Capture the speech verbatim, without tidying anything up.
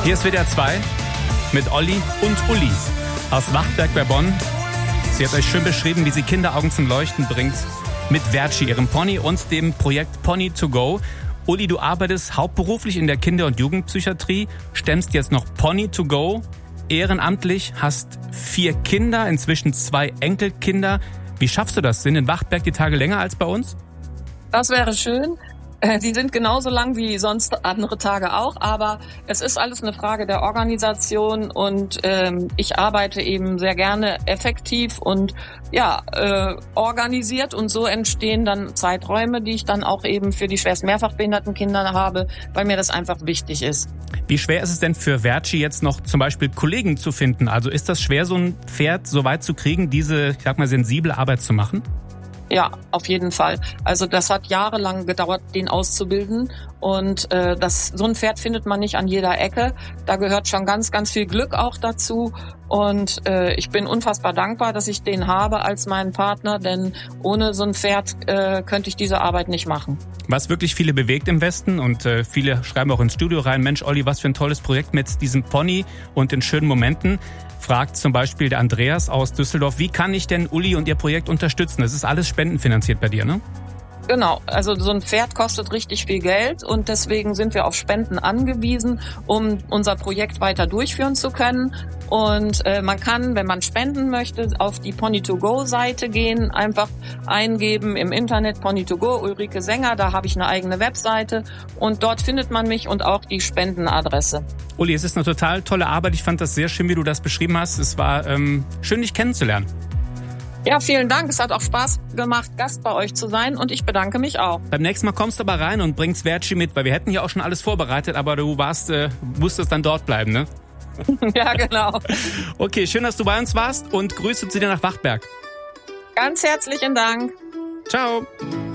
Hier ist W D R zwei mit Olli und Uli aus Wachtberg bei Bonn. Sie hat euch schön beschrieben, wie sie Kinderaugen zum Leuchten bringt mit Verci, ihrem Pony und dem Projekt Pony to Go. Uli, du arbeitest hauptberuflich in der Kinder- und Jugendpsychiatrie, stemmst jetzt noch Pony to Go, ehrenamtlich, hast vier Kinder, inzwischen zwei Enkelkinder. Wie schaffst du das? Sind in Wachtberg die Tage länger als bei uns? Das wäre schön. Die sind genauso lang wie sonst andere Tage auch, aber es ist alles eine Frage der Organisation und ähm, ich arbeite eben sehr gerne effektiv und ja äh, organisiert und so entstehen dann Zeiträume, die ich dann auch eben für die schwerst mehrfach behinderten Kinder habe, weil mir das einfach wichtig ist. Wie schwer ist es denn für Verci jetzt noch zum Beispiel Kollegen zu finden? Also ist das schwer, so ein Pferd so weit zu kriegen, diese, ich sag mal, sensible Arbeit zu machen? Ja, auf jeden Fall. Also das hat jahrelang gedauert, den auszubilden und äh, das so ein Pferd findet man nicht an jeder Ecke. Da gehört schon ganz, ganz viel Glück auch dazu und äh, ich bin unfassbar dankbar, dass ich den habe als meinen Partner, denn ohne so ein Pferd äh, könnte ich diese Arbeit nicht machen. Was wirklich viele bewegt im Westen und äh, viele schreiben auch ins Studio rein, Mensch Olli, was für ein tolles Projekt mit diesem Pony und den schönen Momenten. Fragt zum Beispiel der Andreas aus Düsseldorf, wie kann ich denn Uli und ihr Projekt unterstützen? Das ist alles spendenfinanziert bei dir, ne? Genau, also so ein Pferd kostet richtig viel Geld und deswegen sind wir auf Spenden angewiesen, um unser Projekt weiter durchführen zu können. Und äh, man kann, wenn man spenden möchte, auf die Pony to Go Seite gehen, einfach eingeben im Internet Pony to Go, Ulrike Sänger, da habe ich eine eigene Webseite und dort findet man mich und auch die Spendenadresse. Uli, es ist eine total tolle Arbeit, ich fand das sehr schön, wie du das beschrieben hast. Es war ähm, schön, dich kennenzulernen. Ja, vielen Dank. Es hat auch Spaß gemacht, Gast bei euch zu sein und ich bedanke mich auch. Beim nächsten Mal kommst du aber rein und bringst Verci mit, weil wir hätten ja auch schon alles vorbereitet, aber du warst, äh, musstest dann dort bleiben, ne? Ja, genau. Okay, schön, dass du bei uns warst und Grüße zu dir nach Wachtberg. Ganz herzlichen Dank. Ciao.